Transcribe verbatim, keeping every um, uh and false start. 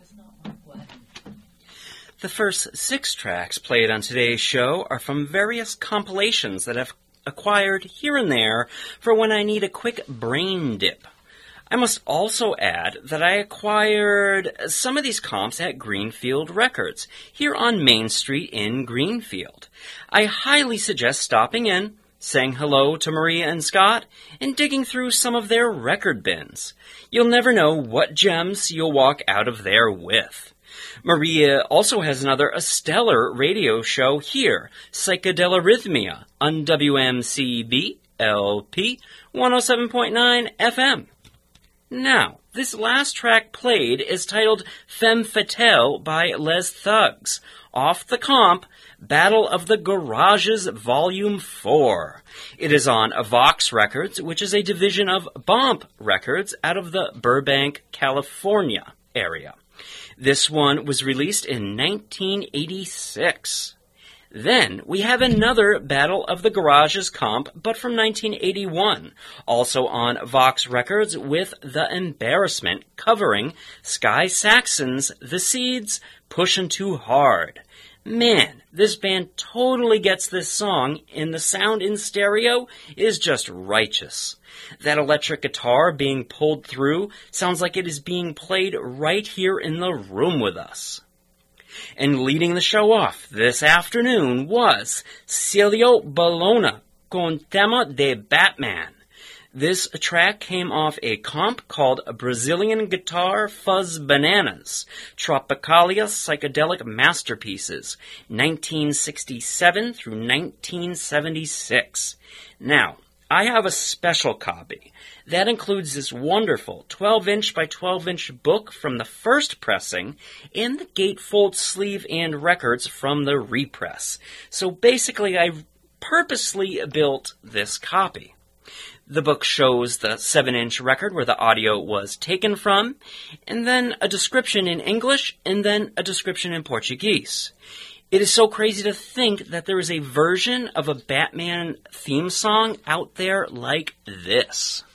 The first six tracks played on today's show are from various compilations that I've acquired here and there for when I need a quick brain dip. I must also add that I acquired some of these comps at Greenfield Records, here on Main Street in Greenfield. I highly suggest stopping in, saying hello to Maria and Scott, and digging through some of their record bins. You'll never know what gems you'll walk out of there with. Maria also has another a stellar radio show here, Psychedelarrhythmia, on W M C B L P one oh seven point nine F M. Now, this last track played is titled Femme Fatale by Les Thugs, off the comp Battle of the Garages Volume four. It is on Vox Records, which is a division of Bomp Records out of the Burbank, California area. This one was released in nineteen eighty-six. Then we have another Battle of the Garages comp, but from nineteen eighty-one, also on Vox Records with The Embarrassment, covering Sky Saxon's The Seeds, Pushin' Too Hard. Man, this band totally gets this song, and the sound in stereo is just righteous. That electric guitar being pulled through sounds like it is being played right here in the room with us. And leading the show off this afternoon was Celio Bologna con Tema de Batman. This track came off a comp called Brazilian Guitar Fuzz Bananas, Tropicalia Psychedelic Masterpieces, nineteen sixty-seven through nineteen seventy-six. Now, I have a special copy. That includes this wonderful twelve inch by twelve inch book from the first pressing and the gatefold sleeve and records from the repress. So basically, I purposely built this copy. The book shows the seven inch record where the audio was taken from, and then a description in English, and then a description in Portuguese. It is so crazy to think that there is a version of a Batman theme song out there like this.